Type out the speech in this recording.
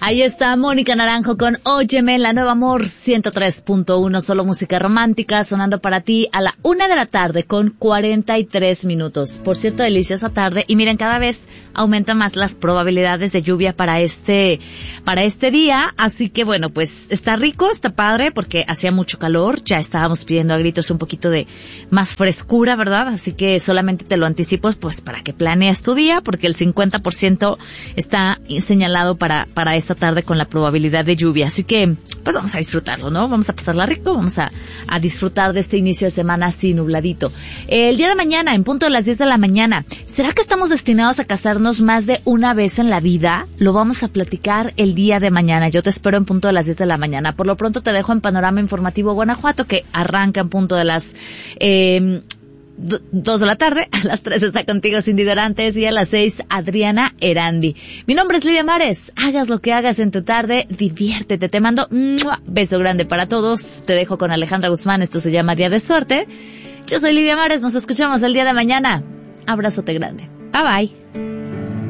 Ahí está Mónica Naranjo con Óyeme, la nueva Amor 103.1, solo música romántica, sonando para ti a la 1:00 p.m. con 43 minutos. Por cierto, deliciosa tarde. Y miren, cada vez aumenta más las probabilidades de lluvia para este día. Así que bueno, pues está rico, está padre, porque hacía mucho calor. Ya estábamos pidiendo a gritos un poquito de más frescura, ¿verdad? Así que solamente te lo anticipo, pues para que planees tu día, porque el 50% está señalado para esta tarde con la probabilidad de lluvia. Así que, pues vamos a disfrutarlo, ¿no? Vamos a pasarla rico, vamos a disfrutar de este inicio de semana así nubladito. El día de mañana, en punto de las 10 de la mañana, ¿será que estamos destinados a casarnos más de una vez en la vida? Lo vamos a platicar el día de mañana. Yo te espero en punto de las 10 de la mañana. Por lo pronto te dejo en Panorama Informativo Guanajuato, que arranca en punto de las 2 de la tarde, a las 3 está contigo Cindy Dorantes y a las 6 Adriana Erandi. Mi nombre es Lidia Mares, hagas lo que hagas en tu tarde, diviértete, te mando un beso grande para todos, te dejo con Alejandra Guzmán, esto se llama Día de Suerte. Yo soy Lidia Mares, nos escuchamos el día de mañana, abrazote grande, bye bye.